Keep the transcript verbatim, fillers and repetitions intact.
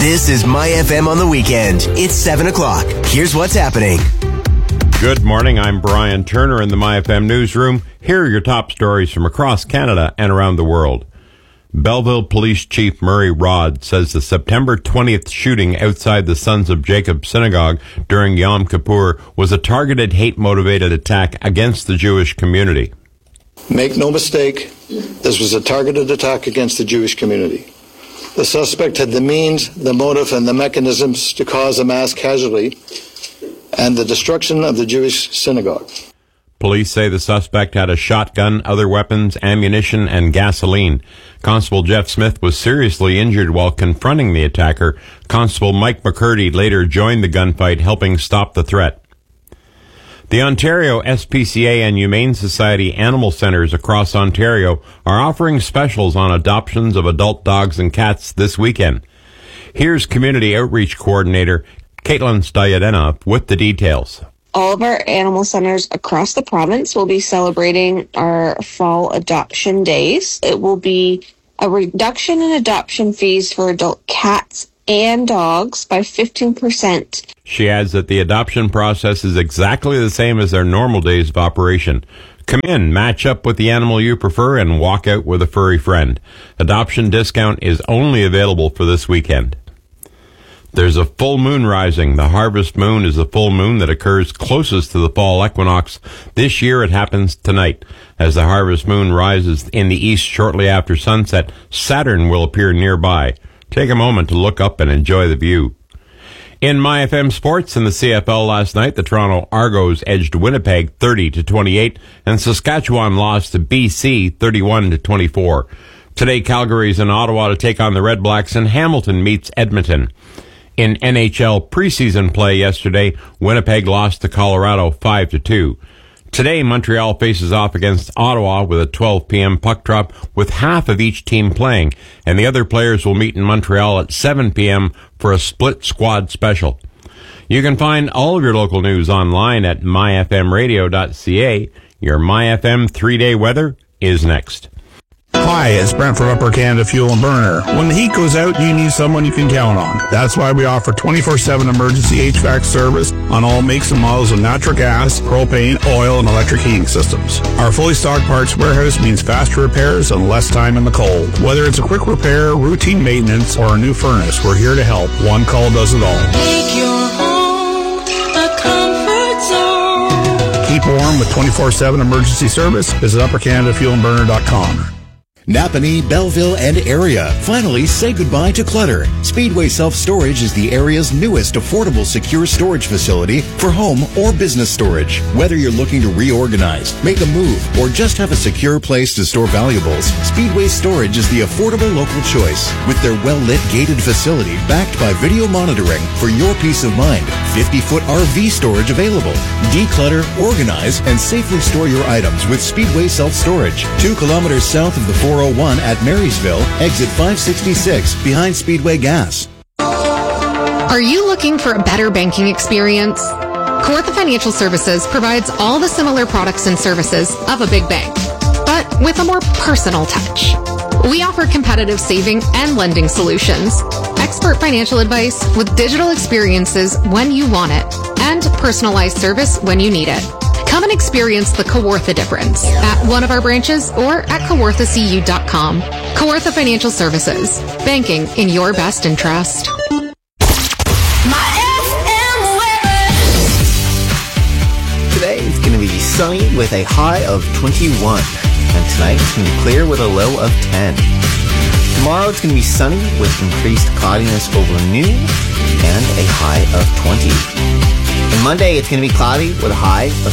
This is My F M on the weekend. It's seven o'clock. Here's what's happening. Good morning. I'm Brian Turner in the My F M newsroom. Here are your top stories from across Canada and around the world. Belleville Police Chief Murray Rod says the September twentieth shooting outside the Sons of Jacob Synagogue during Yom Kippur was a targeted, hate-motivated attack against the Jewish community. Make no mistake, this was a targeted attack against the Jewish community. The suspect had the means, the motive, and the mechanisms to cause a mass casualty and the destruction of the Jewish synagogue. Police say the suspect had a shotgun, other weapons, ammunition, and gasoline. Constable Jeff Smith was seriously injured while confronting the attacker. Constable Mike McCurdy later joined the gunfight, helping stop the threat. The Ontario S P C A and Humane Society animal centres across Ontario are offering specials on adoptions of adult dogs and cats this weekend. Here's Community Outreach Coordinator Caitlin Stoyanov with the details. All of our animal centers across the province will be celebrating our fall adoption days. It will be a reduction in adoption fees for adult cats and dogs by fifteen percent. She adds that the adoption process is exactly the same as their normal days of operation. Come in, match up with the animal you prefer, and walk out with a furry friend. Adoption discount is only available for this weekend. There's a full moon rising. The harvest moon is the full moon that occurs closest to the fall equinox. This year it happens tonight. As the harvest moon rises in the east shortly after sunset, Saturn will appear nearby. Take a moment to look up and enjoy the view. In My F M Sports in the C F L last night, the Toronto Argos edged Winnipeg thirty to twenty-eight, and Saskatchewan lost to B C thirty-one to twenty-four. Today, Calgary's in Ottawa to take on the Red Blacks, and Hamilton meets Edmonton. In N H L preseason play yesterday, Winnipeg lost to Colorado five to two. Today, Montreal faces off against Ottawa with a twelve p.m. puck drop with half of each team playing, and the other players will meet in Montreal at seven p.m. for a split squad special. You can find all of your local news online at my f m radio dot c a. Your My F M three-day weather is next. Hi, it's Brent from Upper Canada Fuel and Burner. When the heat goes out, you need someone you can count on. That's why we offer twenty-four seven emergency H V A C service on all makes and models of natural gas, propane, oil, and electric heating systems. Our fully stocked parts warehouse means faster repairs and less time in the cold. Whether it's a quick repair, routine maintenance, or a new furnace, we're here to help. One call does it all. Make your home a comfort zone. Keep warm with twenty-four seven emergency service. Visit upper canada fuel and burner dot com. Napanee, Belleville, and area. Finally, say goodbye to clutter. Speedway Self-Storage is the area's newest affordable secure storage facility for home or business storage. Whether you're looking to reorganize, make a move, or just have a secure place to store valuables, Speedway Storage is the affordable local choice. With their well-lit gated facility backed by video monitoring for your peace of mind, fifty-foot R V storage available. Declutter, organize, and safely store your items with Speedway Self-Storage. Two kilometers south of the four oh one at Marysville, exit five sixty-six, behind Speedway Gas. Are you looking for a better banking experience? Kawartha Financial Services provides all the similar products and services of a big bank, but with a more personal touch. We offer competitive saving and lending solutions, expert financial advice with digital experiences when you want it, and personalized service when you need it. Come and experience the Kawartha difference at one of our branches or at kawartha c u dot com. Kawartha Financial Services, banking in your best interest. My F M weather. Today it's going to be sunny with a high of twenty-one. And tonight it's going to be clear with a low of ten. Tomorrow it's going to be sunny with increased cloudiness over noon and a high of twenty. And Monday it's going to be cloudy with a high of